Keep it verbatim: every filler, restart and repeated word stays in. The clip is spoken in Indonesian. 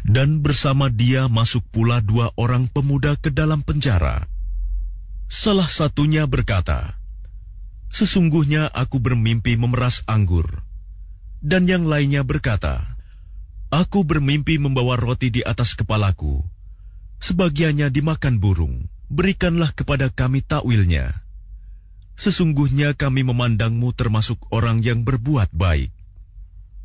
Dan bersama dia masuk pula dua orang pemuda ke dalam penjara. Salah satunya berkata, "Sesungguhnya aku bermimpi memeras anggur." Dan yang lainnya berkata, "Aku bermimpi membawa roti di atas kepalaku. Sebagiannya dimakan burung. Berikanlah kepada kami takwilnya. Sesungguhnya kami memandangmu termasuk orang yang berbuat baik."